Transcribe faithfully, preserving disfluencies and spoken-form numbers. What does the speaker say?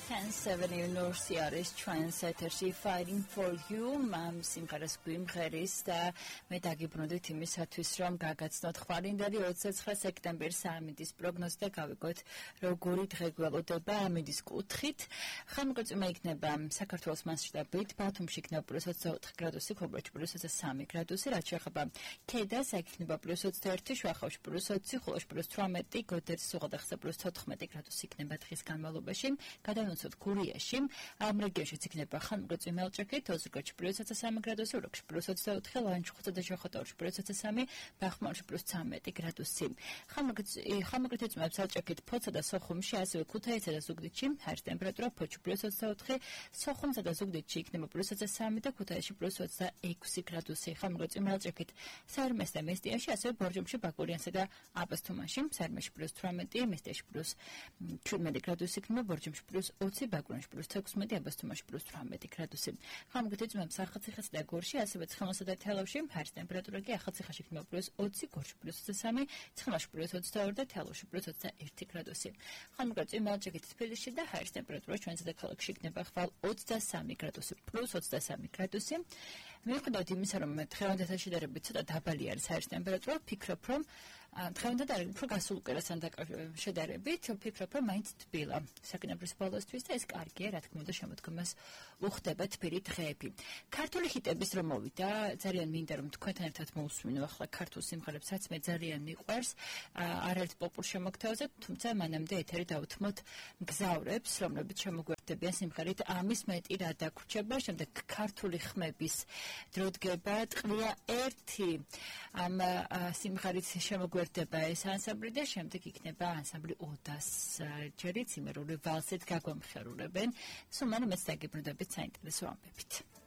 ten seven North არის ჩვენს ეთერში Fighting for You მამ სიმღერას გვიმღერის და მე დაგიბრუნდით იმისათვის რომ გაგაცნოთ ხვალინდელი ოცდაცხრა სექტემბრის სამინდის პროგნოზი და გავიგოთ როგორი დღე გველოდება ამინდის კუთხით ხანგრძლივი იქნება საქართველოს მასშტაბით ბათუმში იქნება პლუს ოცდაოთხი გრადუსი ქობულეთში პლუს ოცდასამი გრადუსი რაც შეეხება ქედას აქ იქნება პლუს ოცდაერთი შუახევში პლუს ოცი ხულოში პლუს თვრამეტი გოდერძი სუღადახსა პლუს თოთხმეტი გრადუსი იქნება დღის განმავლობაში გადავინაცვლოთ გურიაში ამ რეგიონშიც იქნება ხანგრძლივი მელჭრაკით ოზურგეთში პლუს ოცდასამი გრადუსი უროგში პლუს ოცდაოთხი ლანჩხუთსა და შოხოთავში პლუს ოცდასამი ბახმარში პლუს ცამეტი გრადუსი ხანგრძლივი წვიმების ალჭრაკით ფოთსა და სოხუმში ასევე ქუთაისსა და ზუგდიდში ჰაერის ტემპერატურა ფოთში პლუს ოცდაოთხი სოხუმსა და ზუგდიდში იქნება პლუს ოცდასამი და ქუთაისში პლუს ოცდაექვსი გრადუსი ხანგრძლივი მელჭრაკით სარმესს და მესტიაში ასევე ბორჯომში ბაკურიანსა და აბასთუმანში სარმესში პლუს თვრამეტი მესტიაში პლუს ჩვიდმეტი გრადუსი იქნება ბორჯომში პლუს ოცი ბაკურიანში პლუს თექვსმეტი აბასთუმანში პლუს თვრამეტი გრადუსი ხანგრძლივი წვიმების ახალციხესა და გორში ასევე ცხენოსა და თელავში ჰაერის ტემპერატურა კი ახალციხეში იქნება პლუს ოცი გორში პლუს ოცდასამი ცხენოში პლუს ოცდაორი და თელავში პლუს ოცდაერთი გრადუსი ხანგრძლივი მელჭრაკით თბილისში და ჰაერის ტემპერატურა ჩვენსა და ქალაქში იქნება ხვალ ოცდასამი გრადუსი პლუს ოცდასამი გრადუსი მიუხედავად იმისა რომ დღევანდელთან შედარებით ცოტა დაბალი არის ჰაერის ტემპერატურა ვფიქრობ რომ დღევანდელ არის უფრო გასულ კვირასთან შედარებით ვფიქრობ რომ მაინც თბილა საკინაბრის ბოლოსთვის და ეს კარგია რა თქმა უნდა შემოდგომას უხდება თბილი დღეები ქართული ჰიტების რომ მოვიდა ძალიან მინდა რომ თქვენთან ერთად მოვუსმინო ახლა ქართულ სიმღერებს რაც მე ძალიან მიყვარს არაერთ პოპულ შემოქმედაზე თუმცა მანამდე ეთერი დავუთმოთ მგზავრებს რომლებიც შემოგვერდებიან სიმღერით ამის მეტი რა დაგვრჩება შემდეგ ქართული ხმების დრო დგება ტყვია ერთი ამ სიმღერით შემოგვერდება ეს ანსამბლი და შემდეგ იქნება ანსამბლი ოდას ჯერი ციმერული ვალსით გაგვამხერულებენ სულ მანე მეც დაგიბრუნდებით საინტერესო ამბებით